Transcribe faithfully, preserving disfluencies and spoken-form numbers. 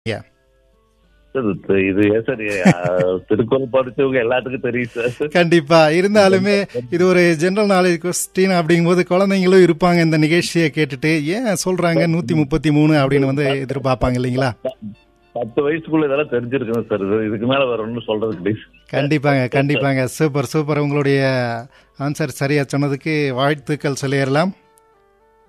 Yeah. Sir இது இது ஏன் சார் அஹ், திருக்குறள் படிச்சவங்க எல்லாத்துக்கும் தெரியும் சார். கண்டிப்பா. இருந்தாலுமே இது ஒரு ஜெனரல் நாலேஜ் கொஸ்டின் அப்படிங்கும்போது குழந்தைங்களும் இருப்பாங்க இந்த நிகழ்ச்சியை கேட்டுட்டு ஏன் சொல்றாங்க நூத்தி முப்பத்தி மூணு அப்படின்னு வந்து எதிர்பார்ப்பாங்க இல்லைங்களா? பத்து வயசுக்குள்ள இதெல்லாம் தெரிஞ்சிருக்கணும் சார். இது இதுக்கு மேல வேற ஒன்றும் சொல்றது கிடையாது. கண்டிப்பாங்க கண்டிப்பாங்க. Super super. உங்களுடைய ஆன்சர் சரியா சொன்னதுக்கு வாழ்த்துக்கள் சொல்லிடலாம்.